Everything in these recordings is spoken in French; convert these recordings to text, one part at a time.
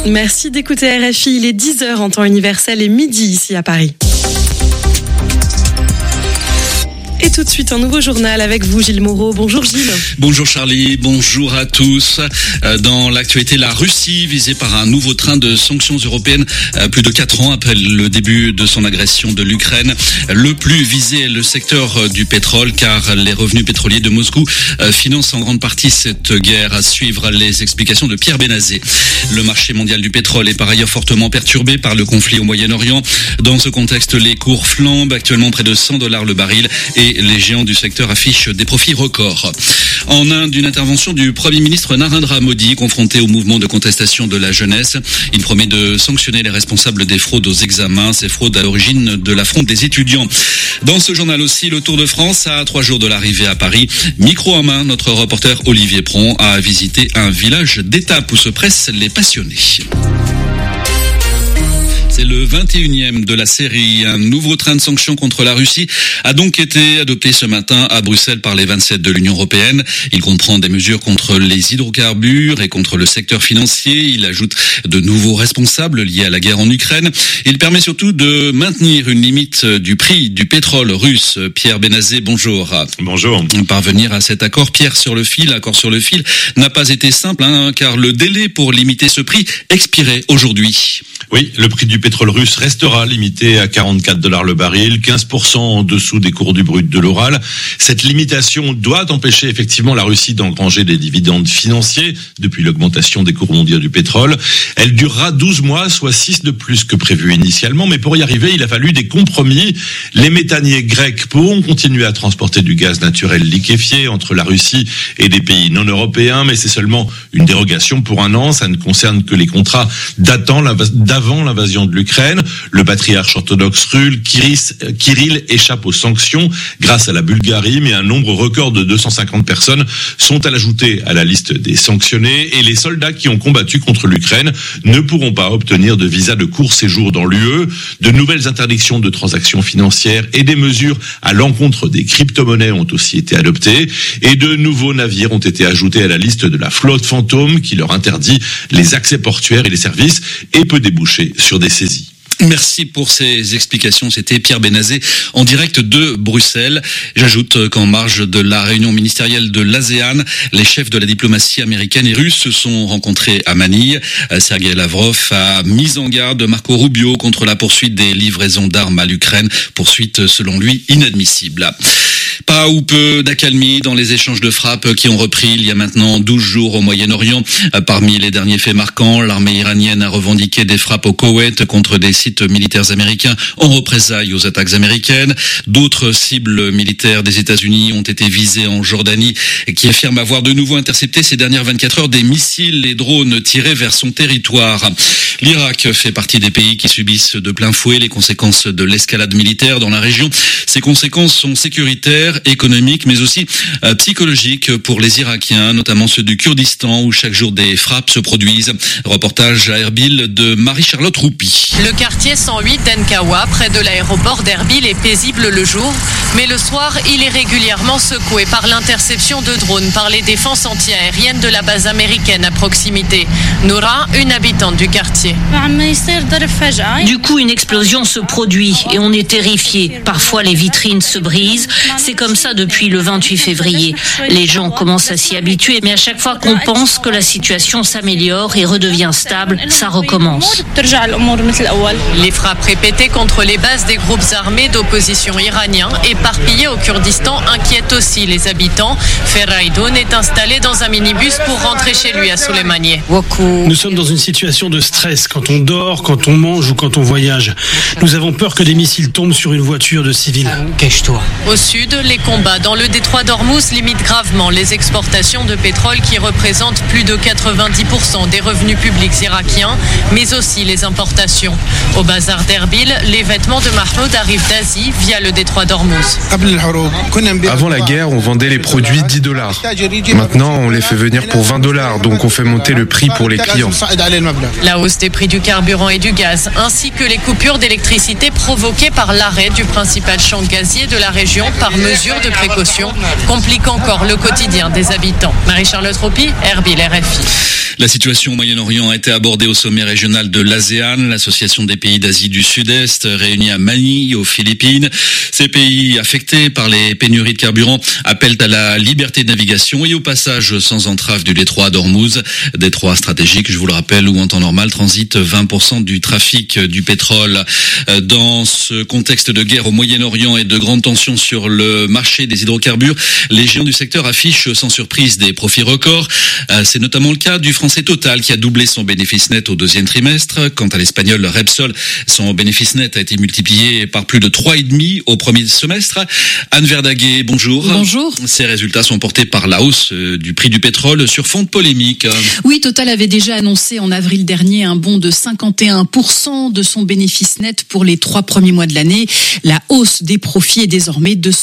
Merci d'écouter RFI. Il est 10h en temps universel et midi ici à Paris. Et tout de suite, un nouveau journal avec vous, Gilles Moreau. Bonjour Gilles. Bonjour Charlie, bonjour à tous. Dans l'actualité, la Russie visée par un nouveau train de sanctions européennes plus de 4 ans après le début de son agression de l'Ukraine. Le plus visé est le secteur du pétrole car les revenus pétroliers de Moscou financent en grande partie cette guerre. À suivre les explications de Pierre Benazet. Le marché mondial du pétrole est par ailleurs fortement perturbé par le conflit au Moyen-Orient. Dans ce contexte, les cours flambent, actuellement près de $100 le baril et les géants du secteur affichent des profits records. En Inde, une intervention du Premier ministre Narendra Modi confronté au mouvement de contestation de la jeunesse. Il promet de sanctionner les responsables des fraudes aux examens, ces fraudes à l'origine de la fronde des étudiants. Dans ce journal aussi, le Tour de France à 3 jours de l'arrivée à Paris. Micro en main, notre reporter Olivier Pron a visité un village d'étape où se pressent les passionnés. C'est le 21e de la série. Un nouveau train de sanctions contre la Russie a donc été adopté ce matin à Bruxelles par les 27 de l'Union européenne. Il comprend des mesures contre les hydrocarbures et contre le secteur financier. Il ajoute de nouveaux responsables liés à la guerre en Ukraine. Il permet surtout de maintenir une limite du prix du pétrole russe. Pierre Benazet, bonjour. Bonjour. Parvenir à cet accord, accord sur le fil, n'a pas été simple, car le délai pour limiter ce prix expirait aujourd'hui. Oui, le prix du pétrole russe restera limité à $44 le baril, 15% en dessous des cours du brut de l'Oral. Cette limitation doit empêcher effectivement la Russie d'engranger des dividendes financiers depuis l'augmentation des cours mondiaux du pétrole. Elle durera 12 mois, soit 6 de plus que prévu initialement, mais pour y arriver, il a fallu des compromis. Les méthaniers grecs pourront continuer à transporter du gaz naturel liquéfié entre la Russie et des pays non européens, mais c'est seulement une dérogation pour 1 an. Ça ne concerne que les contrats d'avant l'invasion de l'Ukraine. Le patriarche orthodoxe russe Kirill échappe aux sanctions grâce à la Bulgarie, mais un nombre record de 250 personnes sont à l'ajouter à la liste des sanctionnés et les soldats qui ont combattu contre l'Ukraine ne pourront pas obtenir de visa de court séjour dans l'UE. De nouvelles interdictions de transactions financières et des mesures à l'encontre des crypto-monnaies ont aussi été adoptées et de nouveaux navires ont été ajoutés à la liste de la flotte fantôme qui leur interdit les accès portuaires et les services et peut déboucher sur des saisies. Merci pour ces explications. C'était Pierre Benazet en direct de Bruxelles. J'ajoute qu'en marge de la réunion ministérielle de l'ASEAN, les chefs de la diplomatie américaine et russe se sont rencontrés à Manille. Sergei Lavrov a mis en garde Marco Rubio contre la poursuite des livraisons d'armes à l'Ukraine, poursuite selon lui inadmissible. Pas ou peu d'accalmie dans les échanges de frappes qui ont repris il y a maintenant 12 jours au Moyen-Orient. Parmi les derniers faits marquants, l'armée iranienne a revendiqué des frappes au Koweït contre des sites militaires américains en représailles aux attaques américaines. D'autres cibles militaires des États-Unis ont été visées en Jordanie, qui affirme avoir de nouveau intercepté ces dernières 24 heures des missiles et drones tirés vers son territoire. L'Irak fait partie des pays qui subissent de plein fouet les conséquences de l'escalade militaire dans la région. Ces conséquences sont sécuritaires, économiques, mais aussi psychologiques pour les Irakiens, notamment ceux du Kurdistan, où chaque jour des frappes se produisent. Reportage à Erbil de Marie-Charlotte Roupi. Le quartier 108 d'Enkawa, près de l'aéroport d'Erbil, est paisible le jour, mais le soir, il est régulièrement secoué par l'interception de drones par les défenses antiaériennes de la base américaine à proximité. Noura, une habitante du quartier. Du coup, une explosion se produit et on est terrifié. Parfois, les vitrines se brisent. C'est comme ça depuis le 28 février. Les gens commencent à s'y habituer, mais à chaque fois qu'on pense que la situation s'améliore et redevient stable, ça recommence. Les frappes répétées contre les bases des groupes armés d'opposition iraniens éparpillés au Kurdistan inquiètent aussi les habitants. Ferraïdoun est installé dans un minibus pour rentrer chez lui à Soleimani. Nous sommes dans une situation de stress quand on dort, quand on mange ou quand on voyage. Nous avons peur que des missiles tombent sur une voiture de civils. Au sud, les combats dans le détroit d'Ormuz limitent gravement les exportations de pétrole qui représentent plus de 90% des revenus publics irakiens, mais aussi les importations. Au bazar d'Erbil, les vêtements de Mahmoud arrivent d'Asie via le détroit d'Ormuz. Avant la guerre, on vendait les produits $10. Maintenant, on les fait venir pour $20, donc on fait monter le prix pour les clients. La hausse des prix du carburant et du gaz, ainsi que les coupures d'électricité provoquées par l'arrêt du principal champ gazier de la région par mesure de précaution, compliquent encore le quotidien des habitants. Marie-Charlotte Roupi, Erbil, RFI. La situation au Moyen-Orient a été abordée au sommet régional de l'ASEAN, l'association des pays d'Asie du Sud-Est, réunie à Manille, aux Philippines. Ces pays affectés par les pénuries de carburant appellent à la liberté de navigation et au passage sans entrave du détroit d'Ormuz, détroit stratégique, je vous le rappelle, où en temps normal transite 20% du trafic du pétrole. Dans ce contexte de guerre au Moyen-Orient et de grandes tensions sur le marché des hydrocarbures, les géants du secteur affichent sans surprise des profits records. C'est notamment le cas du français Total qui a doublé son bénéfice net au deuxième trimestre. Quant à l'espagnol Repsol, son bénéfice net a été multiplié par plus de 3,5 au premier semestre. Anne Verdaguet, bonjour. Bonjour. Ces résultats sont portés par la hausse du prix du pétrole sur fond de polémique. Oui, Total avait déjà annoncé en avril dernier un bond de 51% de son bénéfice net pour les 3 premiers mois de l'année. La hausse des profits est désormais de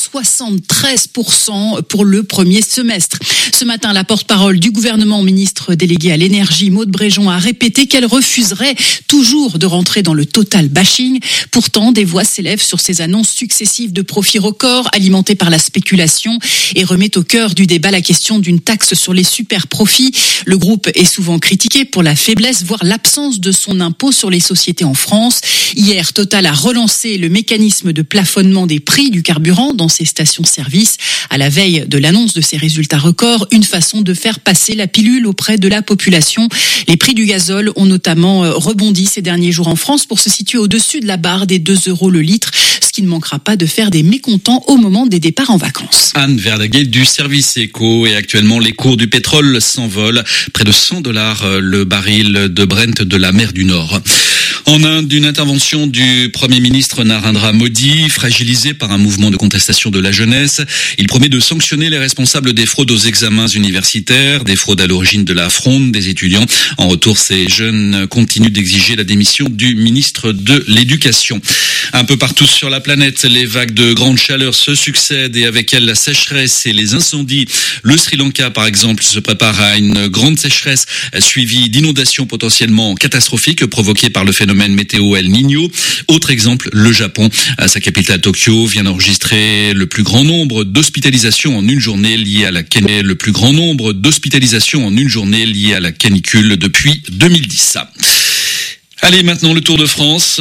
73% pour le premier semestre. Ce matin, la porte-parole du gouvernement, ministre déléguée à l'énergie, Maud Bréjon, a répété qu'elle refuserait toujours de rentrer dans le total bashing. Pourtant, des voix s'élèvent sur ces annonces successives de profits records alimentées par la spéculation et remet au cœur du débat la question d'une taxe sur les super profits. Le groupe est souvent critiqué pour la faiblesse, voire l'absence de son impôt sur les sociétés en France. Hier, Total a relancé le mécanisme de plafonnement des prix du carburant dans ses stations-service. À la veille de l'annonce de ces résultats records, une façon de faire passer la pilule auprès de la population. Les prix du gazole ont notamment rebondi ces derniers jours en France pour se situer au-dessus de la barre des 2 € le litre, ce qui ne manquera pas de faire des mécontents au moment des départs en vacances. Anne Verdaguet du service éco, et actuellement les cours du pétrole s'envolent. Près de $100 le baril de Brent de la mer du Nord. En Inde, une intervention du Premier ministre Narendra Modi, fragilisé par un mouvement de contestation de la jeunesse. Il promet de sanctionner les responsables des fraudes aux examens universitaires, des fraudes à l'origine de la fronde des étudiants. En retour, ces jeunes continuent d'exiger la démission du ministre de l'Éducation. Un peu partout sur la planète, les vagues de grande chaleur se succèdent et avec elles la sécheresse et les incendies. Le Sri Lanka, par exemple, se prépare à une grande sécheresse suivie d'inondations potentiellement catastrophiques provoquées par le phénomène météo El Niño. Autre exemple, le Japon. Sa capitale Tokyo vient d'enregistrer le plus grand nombre d'hospitalisations en une journée liées à la canicule depuis 2010. Allez, maintenant le Tour de France.